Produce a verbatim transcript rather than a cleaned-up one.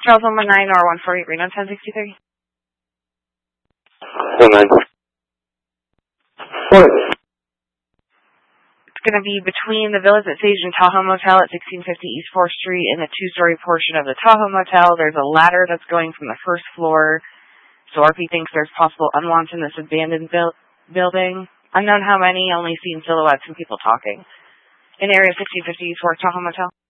Charles one one nine or one four eight Reno ten sixty-three. one nine. What? It's going to be between the Villas at Sage and Tahoe Motel at sixteen fifty East fourth Street in the two-story portion of the Tahoe Motel. There's a ladder that's going from the first floor. So R P thinks there's possible unwanted in this abandoned bu- building. Unknown how many, only seen silhouettes and people talking. In area sixteen fifty East fourth Tahoe Motel.